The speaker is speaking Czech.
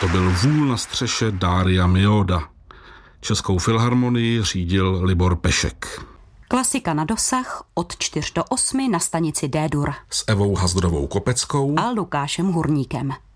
To byl Vůl na střeše Daria Mioda. Českou filharmonii řídil Libor Pešek. Klasika na dosah od 4 do 8 na stanici D-dur. S Evou Hazdrovou Kopeckou a Lukášem Hurníkem.